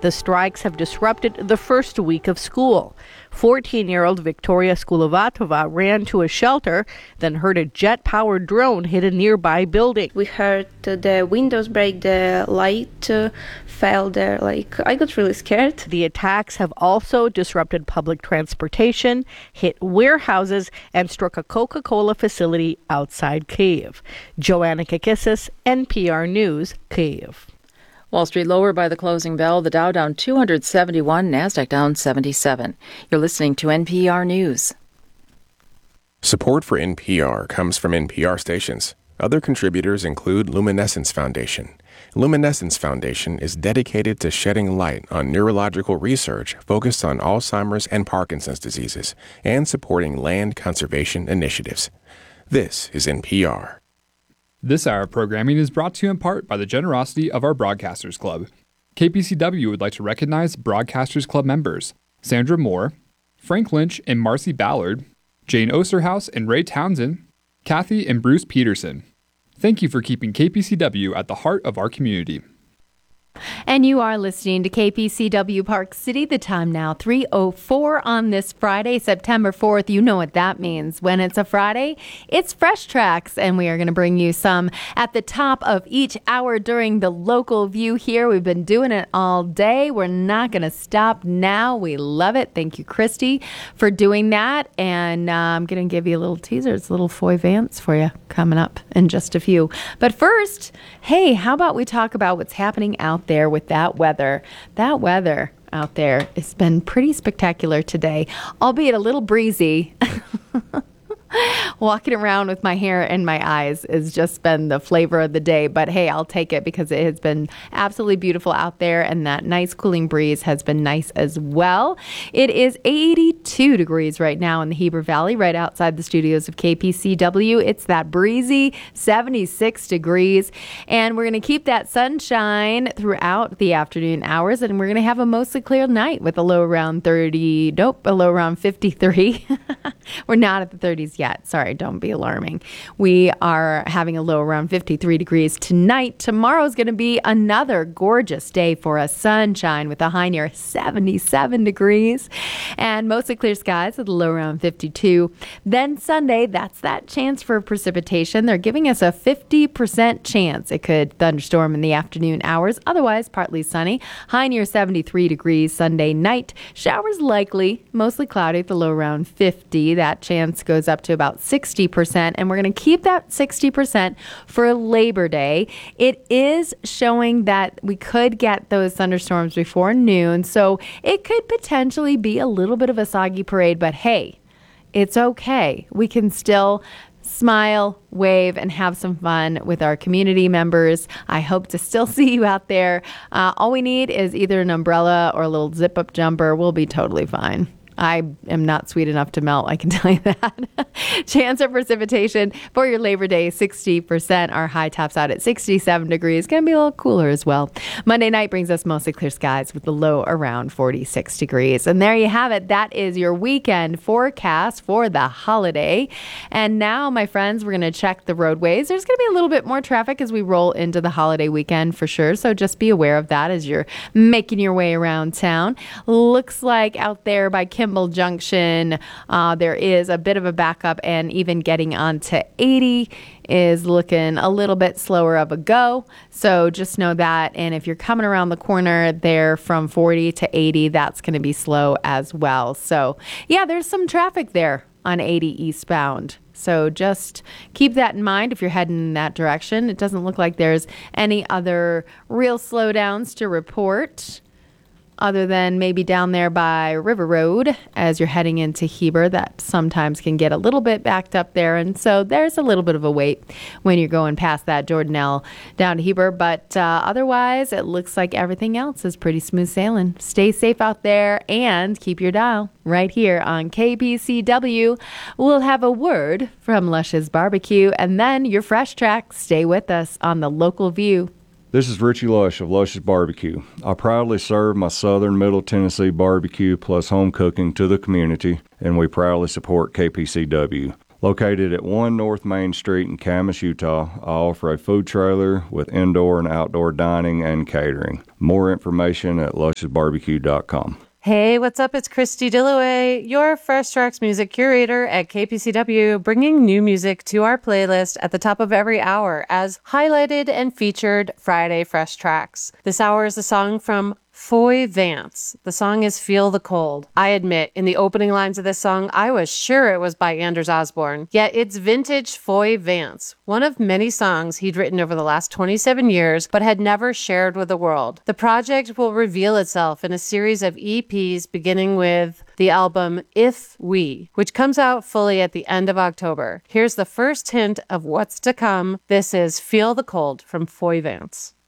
The strikes have disrupted the first week of school. 14-year-old Victoria Skulovatova ran to a shelter, then heard a jet-powered drone hit a nearby building. We heard the windows break, the light fell there. I got really scared. The attacks have also disrupted public transportation, hit warehouses, and struck a Coca-Cola facility outside Kyiv. Joanna Kakissis, NPR News, Kyiv. Wall Street lower by the closing bell. The Dow down 271, NASDAQ down 77. You're listening to NPR News. Support for NPR comes from NPR stations. Other contributors include Luminescence Foundation. Luminescence Foundation is dedicated to shedding light on neurological research focused on Alzheimer's and Parkinson's diseases and supporting land conservation initiatives. This is NPR. This hour of programming is brought to you in part by the generosity of our Broadcasters Club. KPCW would like to recognize Broadcasters Club members Sandra Moore, Frank Lynch and Marcy Ballard, Jane Osterhaus and Ray Townsend, Kathy and Bruce Peterson. Thank you for keeping KPCW at the heart of our community. And you are listening to KPCW Park City. The time now 3:04 on this Friday, September 4th. You know what that means. When it's a Friday, it's Fresh Tracks, and we are going to bring you some at the top of each hour during the local view here. We've been doing it all day. We're not going to stop now. We love it. Thank you, Christy, for doing that. And I'm going to give you a little teaser. It's a little Foy Vance for you coming up in just a few. But first, hey, how about we talk about what's happening out there with that weather. That weather out there has been pretty spectacular today, albeit a little breezy. Walking around with my hair in my eyes has just been the flavor of the day. But hey, I'll take it because it has been absolutely beautiful out there, and that nice cooling breeze has been nice as well. It is 82 degrees right now in the Heber Valley, right outside the studios of KPCW. It's that breezy 76 degrees, and we're going to keep that sunshine throughout the afternoon hours, and we're going to have a mostly clear night with a low around 53. We're not at the 30s yet. Sorry, don't be alarming. We are having a low around 53 degrees tonight. Tomorrow's going to be another gorgeous day for us. Sunshine with a high near 77 degrees and mostly clear skies with a low around 52. Then Sunday, that's that chance for precipitation. They're giving us a 50% chance it could thunderstorm in the afternoon hours. Otherwise, partly sunny. High near 73 degrees Sunday night. Showers likely, mostly cloudy with a low around 50. That chance goes up to about 60%, and we're going to keep that 60% for Labor Day. It is showing that we could get those thunderstorms before noon, so it could potentially be a little bit of a soggy parade, but hey, it's okay. We can still smile, wave, and have some fun with our community members. I hope to still see you out there. All we need is either an umbrella or a little zip-up jumper. We'll be totally fine. I am not sweet enough to melt, I can tell you that. Chance of precipitation for your Labor Day, 60%. Our high tops out at 67 degrees. Going to be a little cooler as well. Monday night brings us mostly clear skies with the low around 46 degrees. And there you have it. That is your weekend forecast for the holiday. And now, my friends, we're going to check the roadways. There's going to be a little bit more traffic as we roll into the holiday weekend for sure. So just be aware of that as you're making your way around town. Looks like out there by Kimball Junction, there is a bit of a backup, and even getting onto 80 is looking a little bit slower of a go. So just know that. And if you're coming around the corner there from 40 to 80, that's going to be slow as well. So yeah, there's some traffic there on 80 eastbound. So just keep that in mind if you're heading in that direction. It doesn't look like there's any other real slowdowns to report, other than maybe down there by River Road as you're heading into Heber. That sometimes can get a little bit backed up there. And so there's a little bit of a wait when you're going past that Jordanelle down to Heber. But otherwise, it looks like everything else is pretty smooth sailing. Stay safe out there and keep your dial right here on KPCW. We'll have a word from Lush's Barbecue and then your Fresh Track. Stay with us on the Local View. This is Richie Lush of Lush's Barbecue. I proudly serve my Southern Middle Tennessee barbecue plus home cooking to the community, and we proudly support KPCW. Located at 1 North Main Street in Camas, Utah, I offer a food trailer with indoor and outdoor dining and catering. More information at lusciousbarbecue.com. Hey, what's up? It's Christy Dillaway, your Fresh Tracks music curator at KPCW, bringing new music to our playlist at the top of every hour as highlighted and featured Friday Fresh Tracks. This hour is a song from Foy Vance. The song is Feel the Cold. I admit, in the opening lines of this song, I was sure it was by Anders Osborne. Yet it's vintage Foy Vance, one of many songs he'd written over the last 27 years, but had never shared with the world. The project will reveal itself in a series of EPs beginning with the album If We, which comes out fully at the end of October. Here's the first hint of what's to come. This is Feel the Cold from Foy Vance.